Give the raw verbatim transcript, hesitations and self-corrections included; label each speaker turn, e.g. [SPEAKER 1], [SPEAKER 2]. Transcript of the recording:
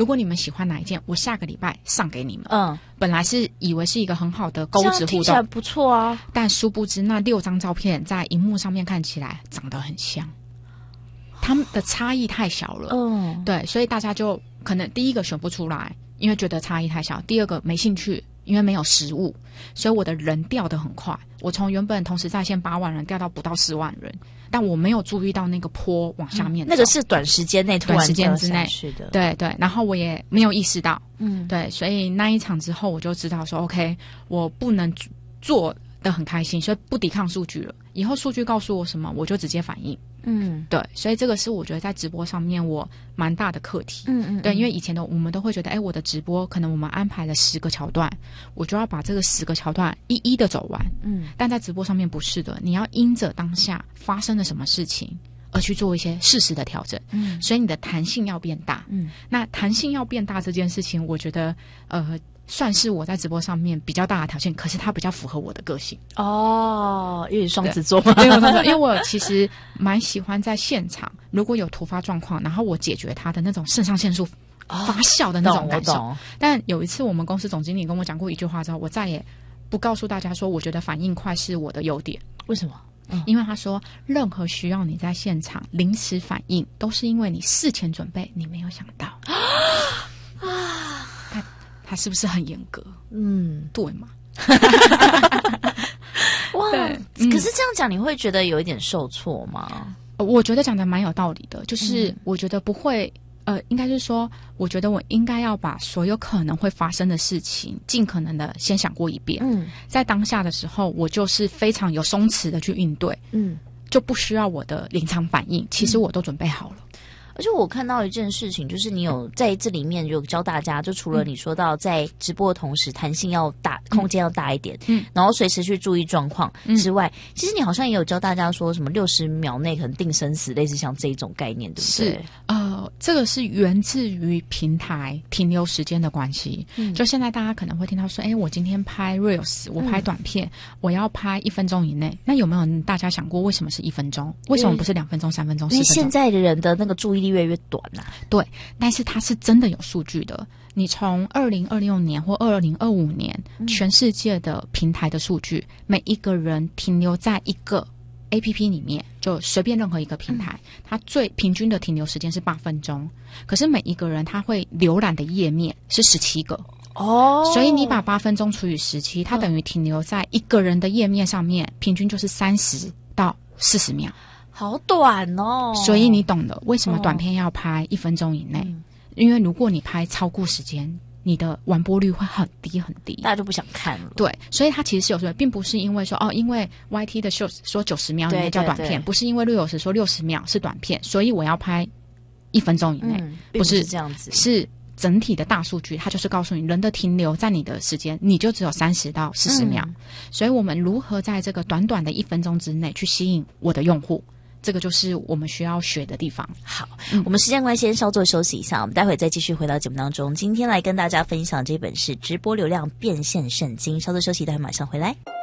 [SPEAKER 1] 如果你们喜欢哪一件，我下个礼拜上给你们。
[SPEAKER 2] 嗯，
[SPEAKER 1] 本来是以为是一个很好的钩子互
[SPEAKER 2] 听起来
[SPEAKER 1] 动，
[SPEAKER 2] 不错啊。
[SPEAKER 1] 但殊不知那六张照片在荧幕上面看起来长得很像，他们的差异太小了。
[SPEAKER 2] 嗯，
[SPEAKER 1] 对，所以大家就可能第一个选不出来，因为觉得差异太小；第二个没兴趣，因为没有实物，所以我的人掉得很快。我从原本同时在线八万人掉到不到四万人，但我没有注意到那个坡往下面走、
[SPEAKER 2] 嗯、那个是短时间内突然
[SPEAKER 1] 短时间之内
[SPEAKER 2] 是的，
[SPEAKER 1] 对对，然后我也没有意识到，
[SPEAKER 2] 嗯，
[SPEAKER 1] 对，所以那一场之后我就知道说 OK， 我不能做得很开心，所以不抵抗数据了。以后数据告诉我什么，我就直接反应。
[SPEAKER 2] 嗯，
[SPEAKER 1] 对，所以这个是我觉得在直播上面我蛮大的课题。
[SPEAKER 2] 嗯 嗯, 嗯，
[SPEAKER 1] 对，因为以前的我们都会觉得，哎，我的直播可能我们安排了十个桥段，我就要把这个十个桥段一一的走完。嗯，但在直播上面不是的，你要因着当下发生了什么事情而去做一些适时的调整。嗯，所以你的弹性要变大。嗯，那弹性要变大这件事情，我觉得呃。算是我在直播上面比较大的条件，可是它比较符合我的个性
[SPEAKER 2] 哦，因为双子座嘛，
[SPEAKER 1] 对，因为我其实蛮喜欢在现场，如果有突发状况，然后我解决它的那种肾上腺素发酵的那种感受。哦、但有一次我们公司总经理跟我讲过一句话之后，我再也不告诉大家说，我觉得反应快是我的优点。
[SPEAKER 2] 为什么？
[SPEAKER 1] 嗯、因为他说，任何需要你在现场临时反应，都是因为你事前准备，你没有想到啊。他是不是很严格？嗯，对嘛。
[SPEAKER 2] 哇，可是这样讲，你会觉得有一点受挫吗？
[SPEAKER 1] 我觉得讲的蛮有道理的，就是我觉得不会，呃，应该是说，我觉得我应该要把所有可能会发生的事情，尽可能的先想过一遍。嗯，在当下的时候，我就是非常有松弛的去应对。嗯，就不需要我的临场反应，其实我都准备好了。
[SPEAKER 2] 而且我看到一件事情，就是你有在这里面有教大家，就除了你说到在直播的同时弹性要大，空间要大一点，嗯，然后随时去注意状况之外，嗯、其实你好像也有教大家说什么六十秒内可能定生死，类似像这一种概念，对不对？
[SPEAKER 1] 是，呃，这个是源自于平台停留时间的关系。嗯，就现在大家可能会听到说，哎，我今天拍 reels， 我拍短片，嗯、我要拍一分钟以内。那有没有大家想过，为什么是一分钟？为什么不是两分钟、三分钟、四分钟？
[SPEAKER 2] 因为现在的人的那个注意力越来越短啊。
[SPEAKER 1] 对，但是它是真的有数据的。你从二零二六年或二零二五年，嗯、全世界的平台的数据，每一个人停留在一个 A P P 里面，就随便任何一个平台，嗯、它最平均的停留时间是八分钟。可是每一个人他会浏览的页面是十七个。哦，所以你把八分钟除以十七，它等于停留在一个人的页面上面，平均就是三十到四十秒。
[SPEAKER 2] 好短哦，
[SPEAKER 1] 所以你懂了为什么短片要拍一分钟以内、嗯、因为如果你拍超过时间，你的完播率会很低很低，
[SPEAKER 2] 大家就不想看了。
[SPEAKER 1] 对，所以它其实是有说，并不是因为说哦，因为 Y T 的 show 说九十秒以内叫短片，对对对，不是因为六十说六十秒是短片，所以我要拍一分钟以内、嗯，
[SPEAKER 2] 不是这样子，
[SPEAKER 1] 是整体的大数据，它就是告诉你人的停留在你的时间，你就只有三十到四十秒、嗯，所以我们如何在这个短短的一分钟之内去吸引我的用户？这个就是我们需要学的地方。
[SPEAKER 2] 好、嗯、我们时间关系先稍作休息一下，我们待会再继续回到节目当中。今天来跟大家分享这本是直播流量变现圣经，稍作休息，待会马上回来。